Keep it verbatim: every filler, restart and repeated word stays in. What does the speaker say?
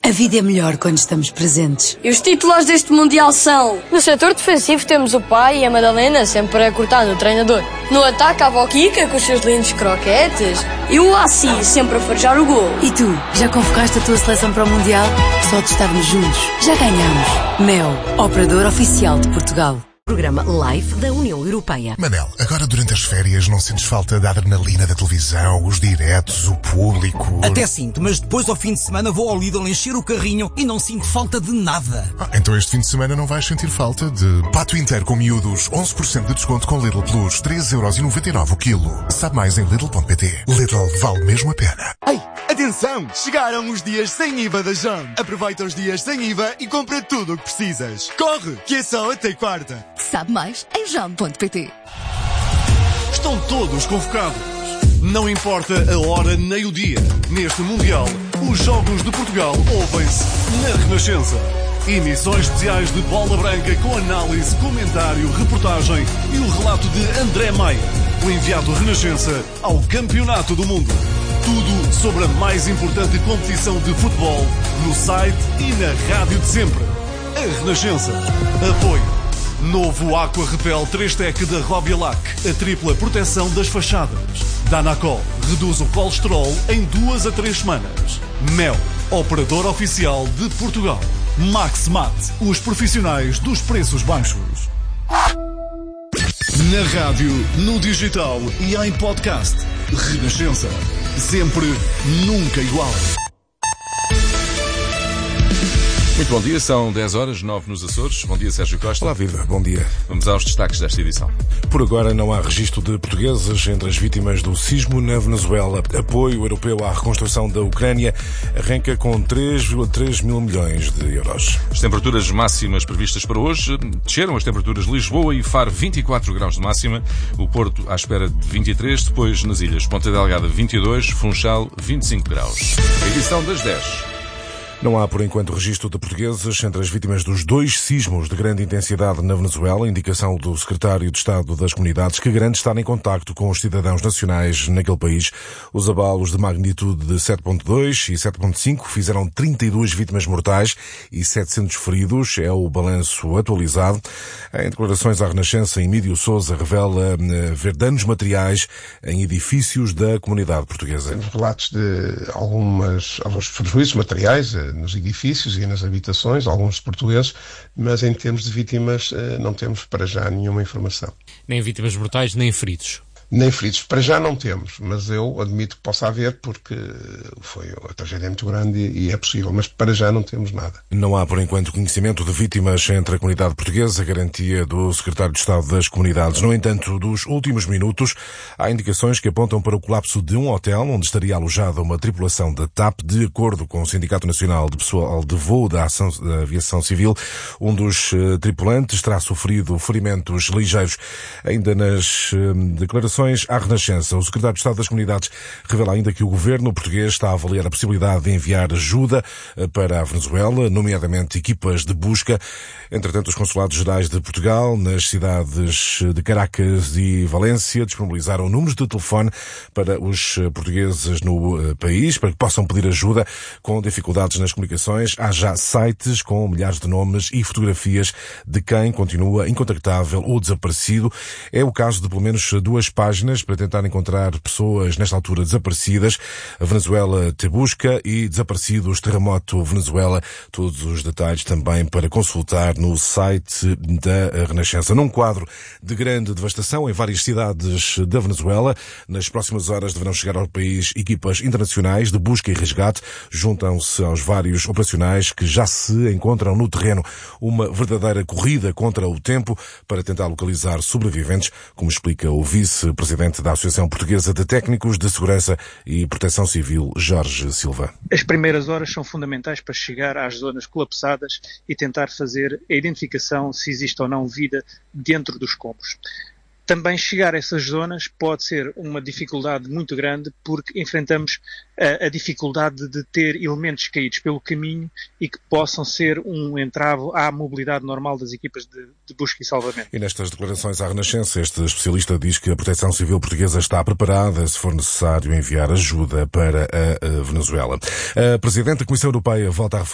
A vida é melhor quando estamos presentes. E os titulares deste Mundial são... No setor defensivo temos o pai e a Madalena sempre a cortar no treinador. No ataque a avó Kika com os seus lindos croquetes. E o Assi sempre a farejar o gol. E tu, já convocaste a tua seleção para o Mundial? Só de estarmos juntos, já ganhamos. Mel, operador oficial de Portugal. Programa Live da União Europeia. Manel, agora durante as férias não sentes falta da adrenalina da televisão, os diretos, o público? Até sinto, mas depois ao fim de semana vou ao Lidl encher o carrinho e não sinto falta de nada. Ah, então este fim de semana não vais sentir falta de pato inteiro com miúdos, onze por cento de desconto com Lidl Plus, treze euros e noventa e nove o quilo. Sabe mais em Lidl ponto pt. Lidl vale mesmo a pena. Ei, atenção! Chegaram os dias sem I V A da Jam. Aproveita os dias sem I V A e compra tudo o que precisas. Corre, que é só até quarta. Sabe mais em jam ponto pt. Estão todos convocados. Não importa a hora nem o dia. Neste Mundial, os Jogos de Portugal ouvem-se na Renascença. Emissões especiais de Bola Branca com análise, comentário, reportagem e o relato de André Maia, o enviado Renascença ao Campeonato do Mundo. Tudo sobre a mais importante competição de futebol no site e na rádio de sempre. A Renascença. Apoio. Novo Aqua Repel três tec da Robialac. A tripla proteção das fachadas. Danacol reduz o colesterol em duas a três semanas. Mel, operador oficial de Portugal. Max Mate, os profissionais dos preços baixos. Na rádio, no digital e em podcast. Renascença. Sempre, nunca igual. Muito bom dia, são dez horas, nove nos Açores. Bom dia, Sérgio Costa. Olá, Viva, bom dia. Vamos aos destaques desta edição. Por agora não há registro de portugueses entre as vítimas do sismo na Venezuela. Apoio europeu à reconstrução da Ucrânia arranca com três vírgula três mil milhões de euros. As temperaturas máximas previstas para hoje desceram as temperaturas de Lisboa e Faro, vinte e quatro graus de máxima. O Porto à espera de vinte e três, depois nas ilhas Ponta Delgada vinte e dois, Funchal vinte e cinco graus. A edição das dez. Não há, por enquanto, registro de portugueses entre as vítimas dos dois sismos de grande intensidade na Venezuela, indicação do secretário de Estado das Comunidades, que garante estar em contacto com os cidadãos nacionais naquele país. Os abalos de magnitude de sete vírgula dois e sete vírgula cinco fizeram trinta e duas vítimas mortais e setecentos feridos. É o balanço atualizado. Em declarações à Renascença, Emílio Sousa revela haver danos materiais em edifícios da comunidade portuguesa. Temos relatos de algumas, alguns prejuízos materiais nos edifícios e nas habitações, alguns portugueses, mas em termos de vítimas não temos para já nenhuma informação. Nem vítimas mortais, nem feridos. Nem feridos. Para já não temos, mas eu admito que possa haver porque foi, a tragédia é muito grande e é possível, mas para já não temos nada. Não há, por enquanto, conhecimento de vítimas entre a comunidade portuguesa, garantia do secretário de Estado das Comunidades. No entanto, dos últimos minutos, há indicações que apontam para o colapso de um hotel onde estaria alojada uma tripulação da TAP, de acordo com o Sindicato Nacional de Pessoal de Voo da, Ação, da Aviação Civil. Um dos uh, tripulantes terá sofrido ferimentos ligeiros. Ainda nas uh, declarações à Renascença, o secretário de Estado das Comunidades revela ainda que o governo português está a avaliar a possibilidade de enviar ajuda para a Venezuela, nomeadamente equipas de busca. Entretanto, os consulados gerais de Portugal, nas cidades de Caracas e Valência, disponibilizaram números de telefone para os portugueses no país, para que possam pedir ajuda com dificuldades nas comunicações. Há já sites com milhares de nomes e fotografias de quem continua incontactável ou desaparecido. É o caso de pelo menos duas páginas para tentar encontrar pessoas nesta altura desaparecidas. A Venezuela te busca e desaparecidos terremoto Venezuela. Todos os detalhes também para consultar no site da Renascença. Num quadro de grande devastação em várias cidades da Venezuela, nas próximas horas deverão chegar ao país equipas internacionais de busca e resgate. Juntam-se aos vários operacionais que já se encontram no terreno. Uma verdadeira corrida contra o tempo para tentar localizar sobreviventes, como explica o vice-presidente Presidente da Associação Portuguesa de Técnicos de Segurança e Proteção Civil, Jorge Silva. As primeiras horas são fundamentais para chegar às zonas colapsadas e tentar fazer a identificação se existe ou não vida dentro dos escombros. Também chegar a essas zonas pode ser uma dificuldade muito grande porque enfrentamos a, a dificuldade de ter elementos caídos pelo caminho e que possam ser um entrave à mobilidade normal das equipas de, de busca e salvamento. E nestas declarações à Renascença, este especialista diz que a Proteção Civil Portuguesa está preparada, se for necessário, enviar ajuda para a, a Venezuela. A Presidente da Comissão Europeia volta a